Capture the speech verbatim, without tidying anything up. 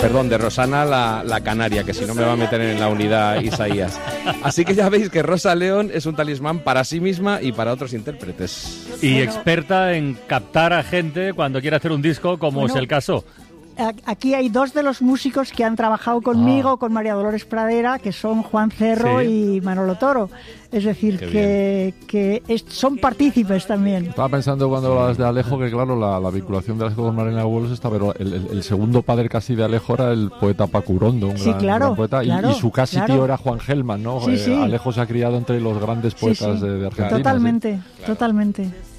perdón, de Rosana la, la canaria, que si no me va a meter en la unidad Isaías. Así que ya veis que Rosa León es un talismán para sí misma y para otros intérpretes. Y bueno, experta en captar a gente cuando quiere hacer un disco, como bueno, es el caso. Aquí hay dos de los músicos que han trabajado conmigo, ah. con María Dolores Pradera, que son Juan Cerro sí. y Manolo Toro. Es decir, Qué que, que es, son partícipes también. Estaba pensando cuando hablabas de Alejo que, claro, la, la vinculación de Alejo con Marina Abuelos está, pero el, el, el segundo padre casi de Alejo era el poeta Paco Urondo, un sí, gran, claro, gran poeta, claro, y, y su casi claro. tío era Juan Gelman, ¿no? Sí, sí. Eh, Alejo se ha criado entre los grandes poetas sí, sí. De, de Argentina. Totalmente, ¿sí? Totalmente.